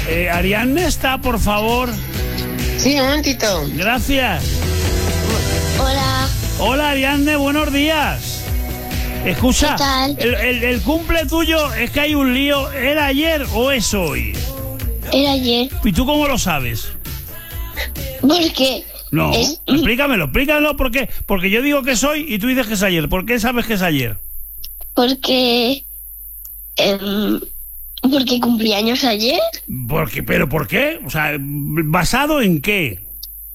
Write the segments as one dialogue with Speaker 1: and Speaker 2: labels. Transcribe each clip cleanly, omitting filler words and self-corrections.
Speaker 1: Ariadne está, por favor.
Speaker 2: Sí, un momentito.
Speaker 1: Gracias.
Speaker 3: Hola.
Speaker 1: Hola, Ariadne, buenos días. Escucha,
Speaker 3: ¿Qué tal?
Speaker 1: el cumple tuyo, es que hay un lío. ¿Era ayer o es hoy?
Speaker 3: Era ayer.
Speaker 1: ¿Y tú cómo lo sabes?
Speaker 3: Porque
Speaker 1: No, explícamelo, ¿por qué? Porque yo digo que es hoy y tú dices que es ayer. ¿Por qué sabes que es ayer?
Speaker 3: Porque cumplí años ayer.
Speaker 1: ¿Pero por qué? O sea, ¿basado en qué?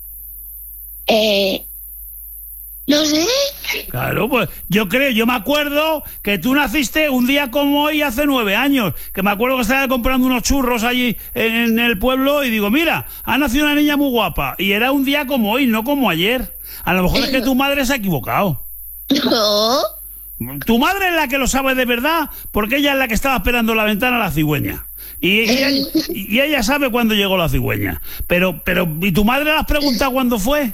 Speaker 3: No sé.
Speaker 1: Claro, pues yo me acuerdo que tú naciste un día como hoy hace 9 años, que me acuerdo que estaba comprando unos churros allí en el pueblo y digo, mira, ha nacido una niña muy guapa, y era un día como hoy, no como ayer. A lo mejor es que tu madre se ha equivocado.
Speaker 3: No.
Speaker 1: Tu madre es la que lo sabe de verdad, porque ella es la que estaba esperando en la ventana a la cigüeña. Y ella sabe cuándo llegó la cigüeña. Pero, ¿y tu madre le has preguntado cuándo fue?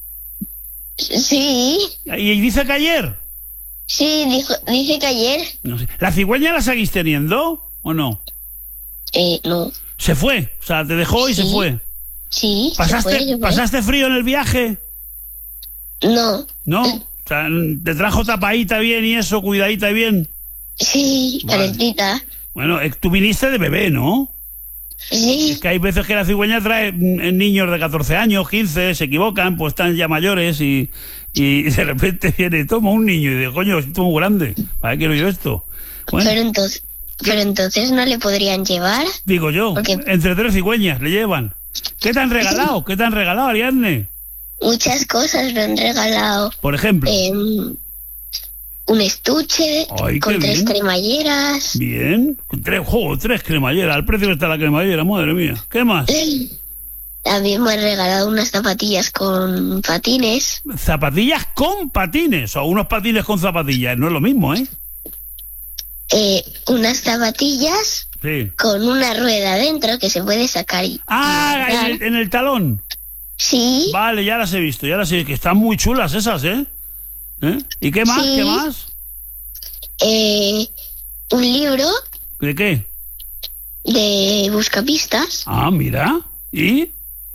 Speaker 3: Sí.
Speaker 1: ¿Y dice que ayer?
Speaker 3: Sí, dice que ayer.
Speaker 1: No sé. ¿La cigüeña la seguís teniendo o no?
Speaker 3: No.
Speaker 1: Se fue, o sea, te dejó y se fue.
Speaker 3: Sí.
Speaker 1: ¿Pasaste frío en el viaje?
Speaker 3: No.
Speaker 1: ¿No? O sea, ¿te trajo tapadita bien y eso, cuidadita y bien?
Speaker 3: Sí,
Speaker 1: vale.
Speaker 3: Calentita.
Speaker 1: Bueno, tú viniste de bebé, ¿no?
Speaker 3: Sí.
Speaker 1: Es que hay veces que la cigüeña trae niños de 14 años, 15, se equivocan, pues están ya mayores y de repente viene, toma un niño y dice, coño, esto es muy grande, ¿para qué quiero yo esto? Bueno,
Speaker 3: Pero entonces no le podrían llevar.
Speaker 1: digo yo,
Speaker 3: porque
Speaker 1: entre 3 cigüeñas le llevan. ¿Qué te han regalado? ¿Qué te han regalado, Ariadne?
Speaker 3: Muchas cosas me han regalado.
Speaker 1: Por ejemplo.
Speaker 3: Un estuche.
Speaker 1: Ay,
Speaker 3: con 3
Speaker 1: bien.
Speaker 3: cremalleras.
Speaker 1: Bien. 3 cremalleras. Al precio que está la cremallera, madre mía. ¿Qué más?
Speaker 3: También me han regalado unas zapatillas con patines.
Speaker 1: Zapatillas con patines. O unos patines con zapatillas. No es lo mismo, ¿eh?
Speaker 3: Unas zapatillas
Speaker 1: Sí.
Speaker 3: con una rueda dentro que se puede sacar y
Speaker 1: en el talón.
Speaker 3: Sí.
Speaker 1: Vale, ya las he visto, que están muy chulas esas, ¿eh? ¿Y qué más?
Speaker 3: Sí.
Speaker 1: ¿Qué más?
Speaker 3: Un libro
Speaker 1: ¿De qué?
Speaker 3: de buscapistas.
Speaker 1: Ah, mira. ¿Y?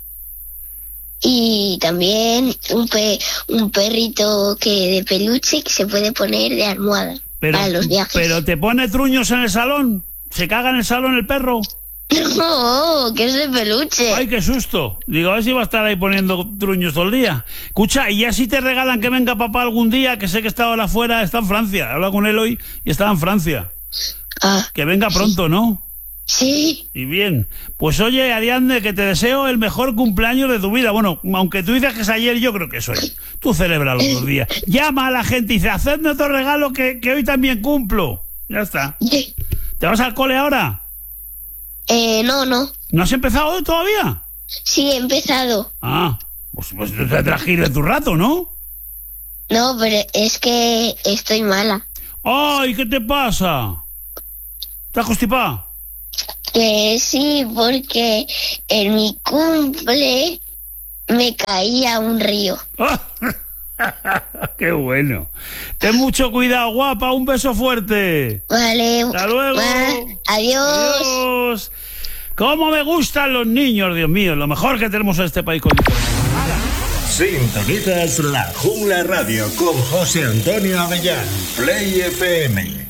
Speaker 3: Y también un perrito de peluche que se puede poner de almohada para los viajes.
Speaker 1: ¿Pero te pone truños en el salón? ¿Se caga en el salón el perro?
Speaker 3: No, que es de peluche.
Speaker 1: ¡Ay, qué susto! Digo, a ver si va a estar ahí poniendo truños todo el día. Escucha, y ya si te regalan que venga papá algún día, que sé que estaba afuera, está en Francia. He hablado con él hoy y estaba en Francia. Que venga pronto, ¿no?
Speaker 3: Sí.
Speaker 1: Y bien, pues oye, Ariadne, que te deseo el mejor cumpleaños de tu vida. Bueno, aunque tú dices que es ayer, yo creo que es hoy. Tú celebra los 2 días. Llama a la gente y dice, hacedme otro regalo que hoy también cumplo. Ya está. ¿Te vas al cole ahora?
Speaker 3: No.
Speaker 1: ¿No has empezado hoy todavía?
Speaker 3: Sí, he empezado.
Speaker 1: Ah, pues te tendrás que ir de tu rato, ¿no?
Speaker 3: No, pero es que estoy mala.
Speaker 1: ¡Ay, qué te pasa! ¿Estás constipada?
Speaker 3: Sí, porque en mi cumple me caí a un río.
Speaker 1: ¡Qué bueno! Ten mucho cuidado, guapa. Un beso fuerte.
Speaker 3: Vale.
Speaker 1: ¡Hasta luego!
Speaker 3: Adiós.
Speaker 1: ¡Adiós! ¡Cómo me gustan los niños, Dios mío! Lo mejor que tenemos en este país con hijos.
Speaker 4: Sintonizas La Jungla Radio con José Antonio Avellán. Play FM.